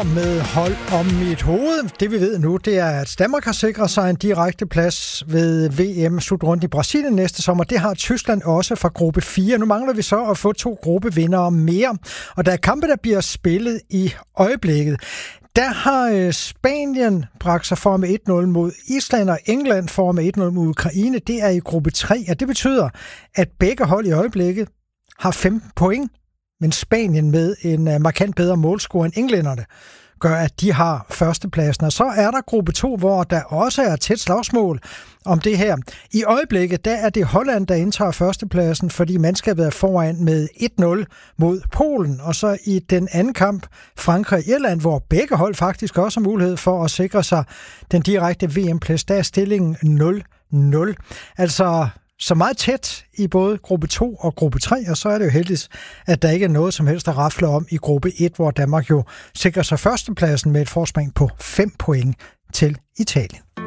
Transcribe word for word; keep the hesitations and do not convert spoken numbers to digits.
Og med hold om mit hoved, det vi ved nu, det er, at Danmark har sikret sig en direkte plads ved V M-slutrunden i Brasilien næste sommer. Det har Tyskland også fra gruppe fire. Nu mangler vi så at få to gruppevindere mere. Og der er kampe, der bliver spillet i øjeblikket. Der har Spanien bragt sig for med et nul mod Island, og England for med et nul mod Ukraine. Det er i gruppe tre, og det betyder, at begge hold i øjeblikket har femten point. Men Spanien med en markant bedre målscore end englænderne gør, at de har førstepladsen. Og så er der gruppe to, hvor der også er tæt slagsmål om det her. I øjeblikket, der er det Holland, der indtager førstepladsen, fordi mandskabet er foran med et nul mod Polen. Og så i den anden kamp, Frankrig-Irland, hvor begge hold faktisk også har mulighed for at sikre sig den direkte V M-plads. Der er stillingen nul nul. Altså så meget tæt i både gruppe to og gruppe tre, og så er det jo heldigt, at der ikke er noget som helst at rafle om i gruppe et, hvor Danmark jo sikrer sig førstepladsen med et forspring på fem point til Italien.